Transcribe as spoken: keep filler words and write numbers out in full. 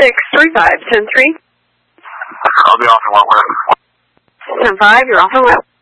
six three five, ten three. I'll be off in one way. ten five, you're off in one.